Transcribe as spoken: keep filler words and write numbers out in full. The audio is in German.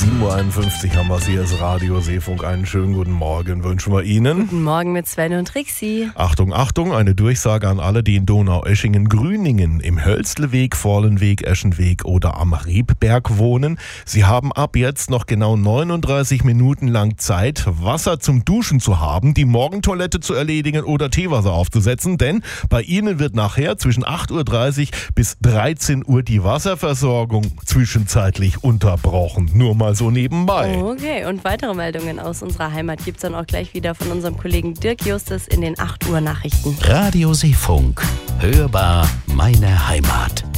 sieben Uhr einundfünfzig haben wir es, hier ist Radio Seefunk. Einen schönen guten Morgen wünschen wir Ihnen. Guten Morgen mit Sven und Trixi. Achtung, Achtung, eine Durchsage an alle, die in Donaueschingen, Grüningen, im Hölzleweg, Vorlenweg, Eschenweg oder am Riebberg wohnen. Sie haben ab jetzt noch genau neununddreißig Minuten lang Zeit, Wasser zum Duschen zu haben, die Morgentoilette zu erledigen oder Teewasser aufzusetzen, denn bei Ihnen wird nachher zwischen acht Uhr dreißig bis dreizehn Uhr die Wasserversorgung zwischenzeitlich unterbrochen. Nur mal so nebenbei. Okay, und weitere Meldungen aus unserer Heimat gibt es dann auch gleich wieder von unserem Kollegen Dirk Justus in den acht Uhr Nachrichten. Radio Seefunk. Hörbar meine Heimat.